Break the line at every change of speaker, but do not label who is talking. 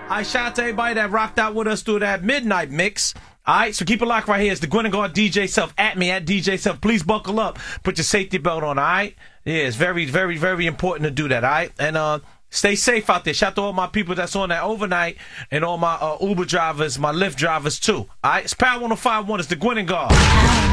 I shout out to everybody that rocked out with us through that midnight mix. All right, so keep it locked right here. It's the Gwen and Guard DJ Self at me at DJ Self. Please buckle up. Put your safety belt on, all right? Yeah, it's very, very, very important to do that, all right? And stay safe out there. Shout out to all my people that's on that overnight and all my Uber drivers, my Lyft drivers too. All right, it's Power 105.1. It's the Gwen and Guard.